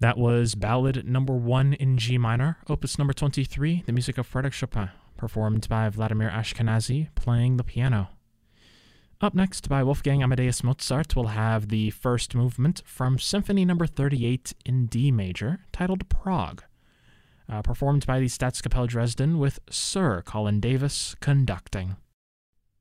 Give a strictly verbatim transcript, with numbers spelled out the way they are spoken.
That was Ballad Number One in G minor, Opus Number twenty-three, the music of Frédéric Chopin, performed by Vladimir Ashkenazy, playing the piano. Up next, by Wolfgang Amadeus Mozart, we'll have the first movement from Symphony Number thirty-eight in D major, titled Prague, uh, performed by the Staatskapelle Dresden with Sir Colin Davis conducting.